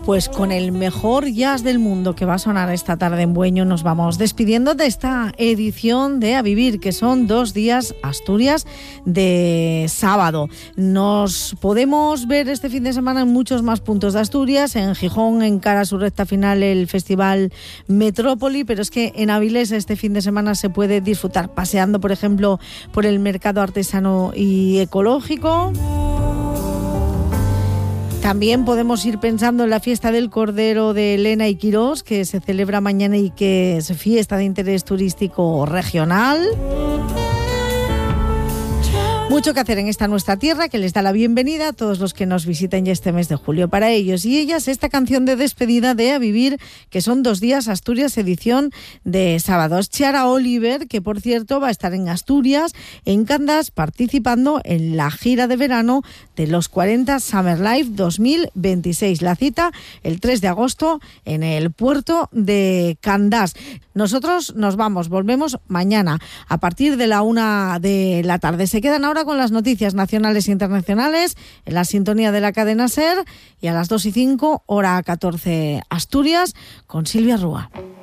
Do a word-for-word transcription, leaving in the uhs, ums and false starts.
Pues con el mejor jazz del mundo que va a sonar esta tarde en Bueño nos vamos despidiendo de esta edición de A Vivir, que son dos días Asturias de sábado. Nos podemos ver este fin de semana en muchos más puntos de Asturias. En Gijón encara a su recta final el Festival Metrópoli, pero es que en Avilés este fin de semana se puede disfrutar paseando, por ejemplo, por el mercado artesano y ecológico. También podemos ir pensando en la fiesta del Cordero de Elena y Quirós, que se celebra mañana y que es fiesta de interés turístico regional. Mucho que hacer en esta nuestra tierra, que les da la bienvenida a todos los que nos visiten ya este mes de julio. Para ellos y ellas, esta canción de despedida de A Vivir, que son dos días Asturias, edición de sábados. Chiara Oliver, que por cierto va a estar en Asturias, en Candás, participando en la gira de verano de los cuarenta Summer Life dos mil veintiséis. La cita el tres de agosto en el puerto de Candás. Nosotros nos vamos, volvemos mañana a partir de la una de la tarde. Se quedan ahora con las noticias nacionales e internacionales en la sintonía de la cadena SER, y a las dos y cinco, hora catorce Asturias, con Silvia Rúa.